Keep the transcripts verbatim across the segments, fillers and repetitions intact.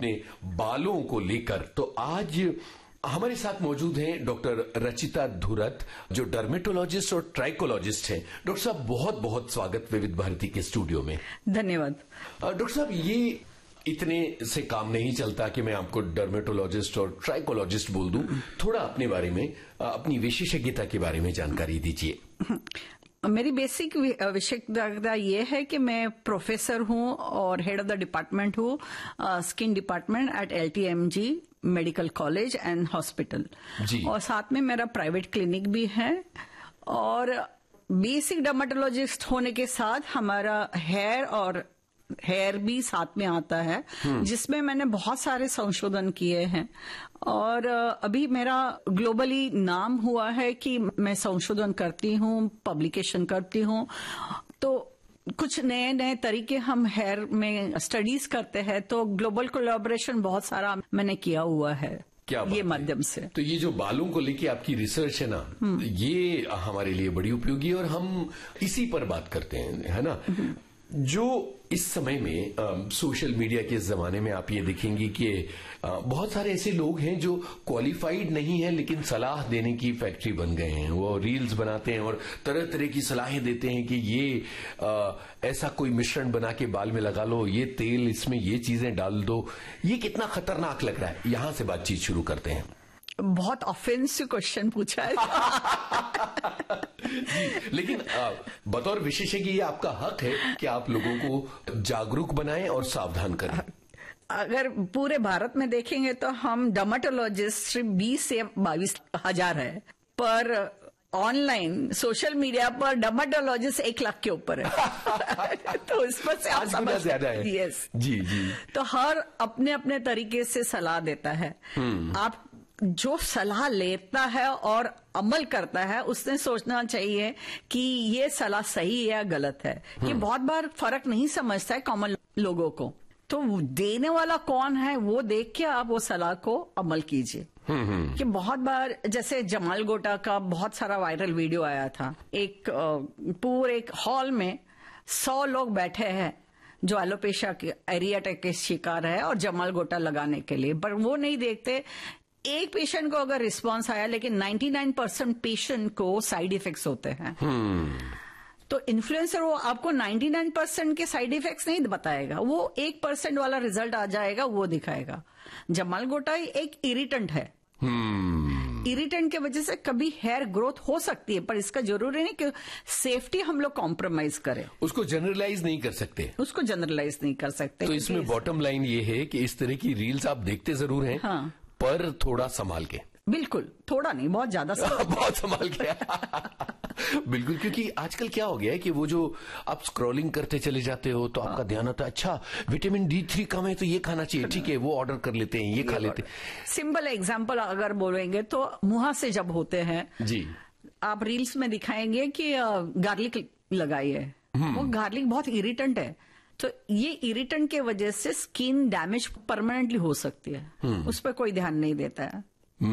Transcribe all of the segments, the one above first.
अपने बालों को लेकर। तो आज हमारे साथ मौजूद हैं डॉक्टर रचिता धुरत, जो डर्मेटोलॉजिस्ट और ट्राइकोलॉजिस्ट हैं। डॉक्टर साहब, बहुत बहुत स्वागत विविध भारती के स्टूडियो में। धन्यवाद। डॉक्टर साहब, ये इतने से काम नहीं चलता कि मैं आपको डर्मेटोलॉजिस्ट और ट्राइकोलॉजिस्ट बोल दूं। थोड़ा अपने बारे में, अपनी विशेषज्ञता के बारे में जानकारी दीजिए। मेरी बेसिक विशेषज्ञता ये है कि मैं प्रोफेसर हूं और हेड ऑफ द डिपार्टमेंट हूं, skin department at एलटीएमजी medical college and hospital, और साथ में मेरा प्राइवेट क्लिनिक भी है। और बेसिक डर्मेटोलॉजिस्ट होने के साथ हमारा हेयर और हेयर भी साथ में आता है, जिसमें मैंने बहुत सारे संशोधन किए हैं। और अभी मेरा ग्लोबली नाम हुआ है कि मैं संशोधन करती हूँ, पब्लिकेशन करती हूँ। तो कुछ नए नए तरीके हम हेयर में स्टडीज करते हैं, तो ग्लोबल कोलैबोरेशन बहुत सारा मैंने किया हुआ है क्या ये माध्यम से। तो ये जो बालों को लेके आपकी रिसर्च है ना, ये हमारे लिए बड़ी उपयोगी है और हम इसी पर बात करते हैं, है ना। जो इस समय में आ, सोशल मीडिया के जमाने में आप ये देखेंगे कि आ, बहुत सारे ऐसे लोग हैं जो क्वालिफाइड नहीं है, लेकिन सलाह देने की फैक्ट्री बन गए हैं। वो रील्स बनाते हैं और तरह तरह की सलाहें देते हैं कि ये आ, ऐसा कोई मिश्रण बना के बाल में लगा लो, ये तेल, इसमें ये चीजें डाल दो। ये कितना खतरनाक लग रहा है। यहां से बातचीत शुरू करते हैं। बहुत ऑफेंसिव क्वेश्चन पूछा है। जी, लेकिन बतौर विशेषज्ञ ये आपका हक है कि आप लोगों को जागरूक बनाएं और सावधान करें। अगर पूरे भारत में देखेंगे तो हम डर्मेटोलॉजिस्ट बीस से बाईस हजार है, पर ऑनलाइन सोशल मीडिया पर डर्मेटोलॉजिस्ट एक लाख के ऊपर है। तो इस पर से आप समझ ज्यादा है। यस जी जी। तो हर अपने अपने तरीके से सलाह देता है। आप जो सलाह लेता है और अमल करता है, उसने सोचना चाहिए कि ये सलाह सही है या गलत है। ये बहुत बार फर्क नहीं समझता है कॉमन लोगों को। तो देने वाला कौन है वो देख के आप वो सलाह को अमल कीजिए। कि बहुत बार जैसे जमाल गोटा का बहुत सारा वायरल वीडियो आया था। एक पूरे एक हॉल में सौ लोग बैठे हैं जो एलोपेशिया के एरियाटिक के शिकार है और जमाल गोटा लगाने के लिए, पर वो नहीं देखते एक पेशेंट को अगर रिस्पांस आया, लेकिन निन्यानवे परसेंट पेशेंट को साइड इफेक्ट्स होते हैं। तो इन्फ्लुएंसर वो आपको निन्यानवे परसेंट के साइड इफेक्ट्स नहीं बताएगा, वो एक परसेंट वाला रिजल्ट आ जाएगा वो दिखाएगा। जमाल गोटा एक इरिटेंट है। इरिटेंट की वजह से कभी हेयर ग्रोथ हो सकती है, पर इसका जरूरी नहीं कि सेफ्टी हम लोग कॉम्प्रोमाइज करें। उसको जनरलाइज नहीं कर सकते। उसको जनरलाइज नहीं कर सकते। तो इसमें बॉटम लाइन ये है कि इस तरह की रील्स आप देखते जरूर हैं, हाँ, पर थोड़ा संभाल के। बिल्कुल, थोड़ा नहीं, बहुत ज्यादा बहुत संभाल के। बिल्कुल, क्योंकि आजकल क्या हो गया है कि वो जो आप स्क्रॉलिंग करते चले जाते हो तो आपका ध्यान आता है, अच्छा विटामिन डी थ्री कम है तो ये खाना चाहिए, ठीक है, वो ऑर्डर कर लेते हैं, ये खा लेते हैं। सिंपल एग्जांपल अगर बोलेंगे तो मुंह से जब होते हैं जी, आप रील्स में दिखाएंगे कि गार्लिक लगाइए, वो गार्लिक बहुत इरिटेंट है। तो ये इरिटेंट के वजह से स्किन डैमेज परमानेंटली हो सकती है, उस पर कोई ध्यान नहीं देता है।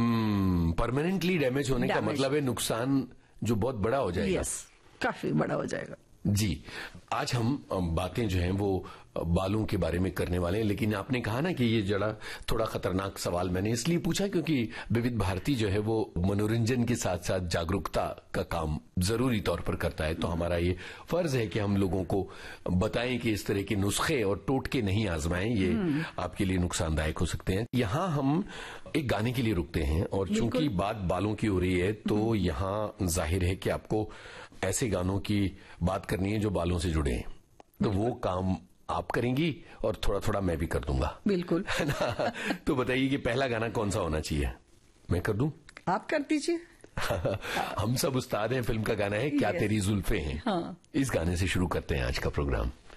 परमानेंटली डैमेज होने का मतलब है नुकसान जो बहुत बड़ा हो जाएगा। यस, काफी बड़ा हो जाएगा। जी, आज हम बातें जो हैं वो बालों के बारे में करने वाले हैं, लेकिन आपने कहा ना कि ये जरा थोड़ा खतरनाक सवाल मैंने इसलिए पूछा क्योंकि विविध भारती जो है वो मनोरंजन के साथ साथ जागरूकता का काम जरूरी तौर पर करता है। तो हमारा ये फर्ज है कि हम लोगों को बताएं कि इस तरह के नुस्खे और टोटके नहीं आजमाएं, ये आपके लिए नुकसानदायक हो सकते हैं। यहाँ हम एक गाने के लिए रुकते हैं और चूंकि बात बालों की हो रही है तो यहाँ जाहिर है कि आपको ऐसे गानों की बात करनी है जो बालों से जुड़े हैं, तो वो काम आप करेंगी और थोड़ा थोड़ा मैं भी कर दूंगा। बिल्कुल, है ना। तो बताइए कि पहला गाना कौन सा होना चाहिए? मैं कर दूं? आप कर दीजिए। हम सब उस्ताद हैं फिल्म का गाना है क्या तेरी जुल्फे हैं। हाँ। इस गाने से शुरू करते हैं आज का प्रोग्राम।